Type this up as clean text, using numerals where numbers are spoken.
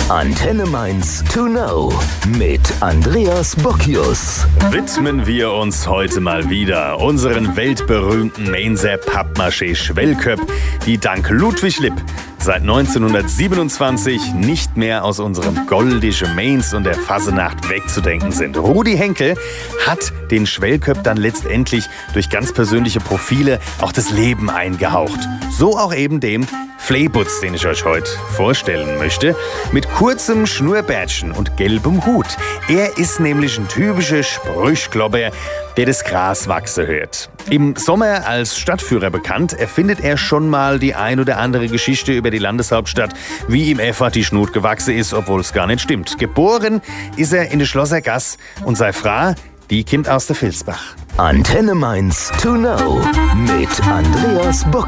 Antenne Mainz to know mit Andreas Bockius. Widmen wir uns heute mal wieder unseren weltberühmten Mainzer Pappmaché-Schwellköpp, die dank Ludwig Lipp seit 1927 nicht mehr aus unserem goldischen Mainz und der Fasenacht wegzudenken sind. Rudi Henkel hat den Schwellköpp dann letztendlich durch ganz persönliche Profile auch das Leben eingehaucht. So auch eben dem Fleebutz, den ich euch heute vorstellen möchte, mit kurzem Schnurrbärtchen und gelbem Hut. Er ist nämlich ein typischer Sprüchklopper, der das Gras wachsen hört. Im Sommer als Stadtführer bekannt, erfindet er schon mal die ein oder andere Geschichte über die Landeshauptstadt, wie ihm einfach die Schnut gewachsen ist, obwohl es gar nicht stimmt. Geboren ist er in der Schlossergasse und sei Frau, die kommt aus der Vilsbach. Antenne Mainz to know mit Andreas Bockius.